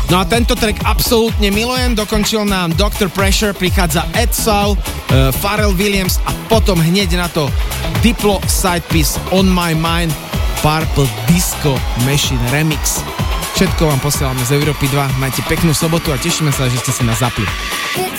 No a tento track absolútne milujem, dokončil nám Dr. Pressure, prichádza Ed Soul, Pharrell Williams a potom hneď na to Diplo sidepiece On My Mind, Purple Disco Machine Remix. Všetko vám posielame z Európy 2, majte peknú sobotu a tešíme sa, že ste si nás zapli.